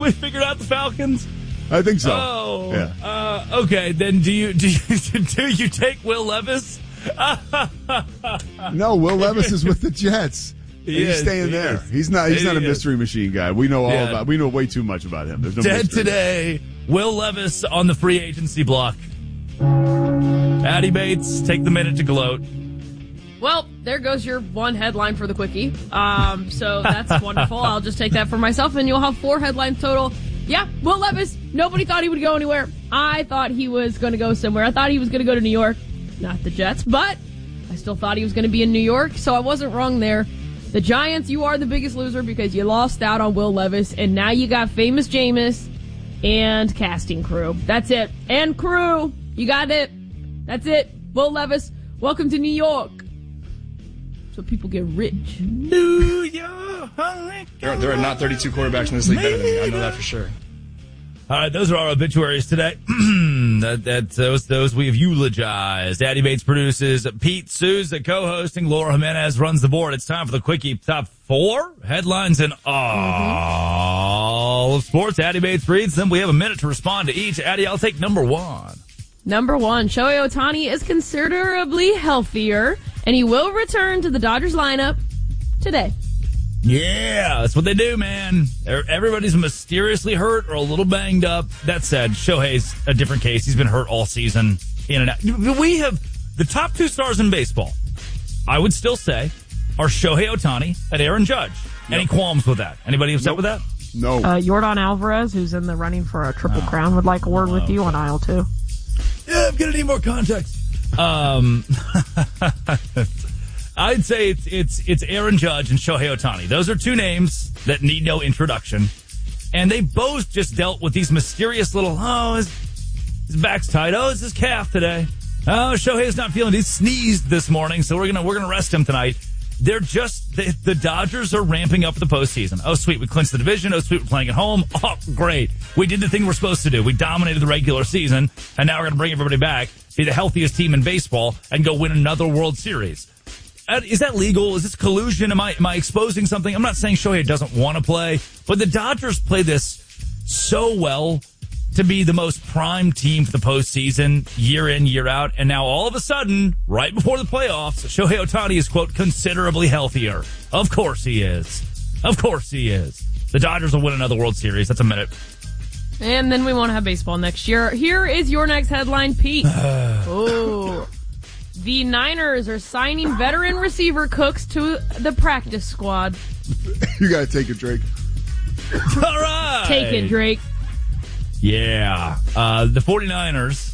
we figured out the Falcons? I think so. Oh, yeah. Okay. Then do you take Will Levis? No, Will Levis is with the Jets. He's staying there. He's not a mystery machine guy. We know we know way too much about him. There's no Dead mystery today. Will Levis on the free agency block. Addy Bates, take the minute to gloat. Well, there goes your one headline for the quickie. So that's wonderful. I'll just take that for myself, and you'll have 4 headlines total. Yeah, Will Levis, nobody thought he would go anywhere. I thought he was going to go somewhere. I thought he was going to go to New York. Not the Jets, but I still thought he was going to be in New York, so I wasn't wrong there. The Giants, you are the biggest loser because you lost out on Will Levis, and now you got famous Jameis and casting crew. That's it. And crew. You got it. That's it. Will Levis, welcome to New York. So people get rich. New York. There are not 32 quarterbacks in this league better than me. I know that for sure. All right, those are our obituaries today. Those we have eulogized. Addy Bates produces. Pete Souza co-hosting. Laura Jimenez runs the board. It's time for the quickie. Top 4 headlines in all of sports. Addy Bates reads them. We have a minute to respond to each. Addy, I'll take number 1. Number 1, Shohei Ohtani is considerably healthier, and he will return to the Dodgers lineup today. Yeah, that's what they do, man. Everybody's mysteriously hurt or a little banged up. That said, Shohei's a different case. He's been hurt all season, in and out. We have the top 2 stars in baseball, I would still say, are Shohei Ohtani and Aaron Judge. Yep. Any qualms with that? Anybody upset with that? No. Yordan Alvarez, who's in the running for a Triple Crown, would like a word with you on aisle 2. Yeah, I'm going to need more context. I'd say it's Aaron Judge and Shohei Ohtani. Those are 2 names that need no introduction. And they both just dealt with these mysterious little, his back's tight. Oh, it's his calf today. Oh, Shohei's not feeling it. He sneezed this morning, so we're gonna rest him tonight. They're just, the Dodgers are ramping up the postseason. Oh, sweet, we clinched the division. Oh, sweet, we're playing at home. Oh, great. We did the thing we're supposed to do. We dominated the regular season, and now we're going to bring everybody back, be the healthiest team in baseball, and go win another World Series. Is that legal? Is this collusion? Am I exposing something? I'm not saying Shohei doesn't want to play, but the Dodgers play this so well to be the most prime team for the postseason, year in, year out. And now all of a sudden, right before the playoffs, Shohei Ohtani is, quote, considerably healthier. Of course he is. Of course he is. The Dodgers will win another World Series. That's a minute. And then we won't have baseball next year. Here is your next headline, Pete. Oh. The Niners are signing veteran receiver Cooks to the practice squad. You got to take it, Drake. All right. Take it, Drake. Yeah. The 49ers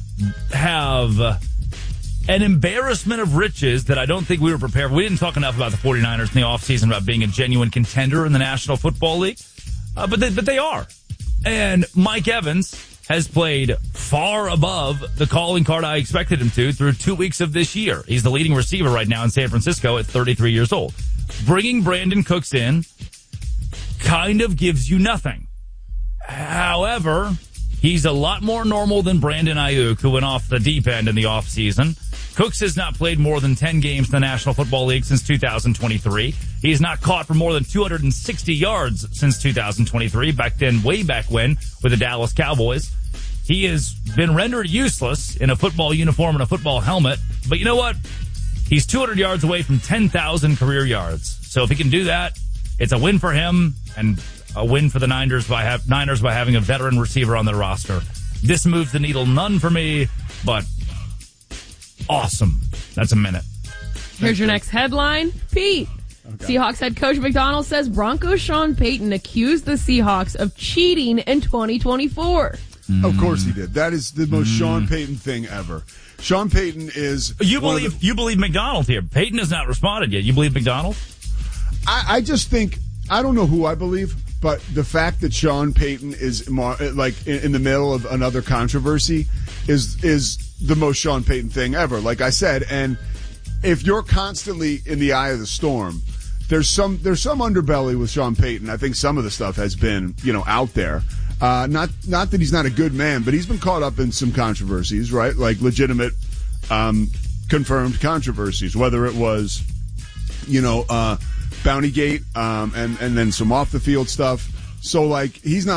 have an embarrassment of riches that I don't think we were prepared for. We didn't talk enough about the 49ers in the offseason about being a genuine contender in the National Football League. But they are. And Mike Evans has played far above the calling card I expected him to through 2 weeks of this year. He's the leading receiver right now in San Francisco at 33 years old. Bringing Brandon Cooks in kind of gives you nothing. However, he's a lot more normal than Brandon Ayuk, who went off the deep end in the offseason. Cooks has not played more than 10 games in the National Football League since 2023. He's not caught for more than 260 yards since 2023, way back when, with the Dallas Cowboys. He has been rendered useless in a football uniform and a football helmet. But you know what? He's 200 yards away from 10,000 career yards. So if he can do that, it's a win for him and a win for the Niners by having a veteran receiver on their roster. This moves the needle none for me, but awesome. That's a minute. Here's your next headline, Pete. Okay. Seahawks head coach McDonald says Broncos Sean Payton accused the Seahawks of cheating in 2024. Of course he did. That is the most Sean Payton thing ever. Sean Payton is... You believe McDonald here. Payton has not responded yet. You believe McDonald? I just think... I don't know who I believe, but the fact that Sean Payton is like in the middle of another controversy is the most Sean Payton thing ever. Like I said, and if you're constantly in the eye of the storm, there's some underbelly with Sean Payton. I think some of the stuff has been, out there. Not that he's not a good man, but he's been caught up in some controversies, right? Like legitimate, confirmed controversies, whether it was, Bountygate, and then some off the field stuff. So like, he's not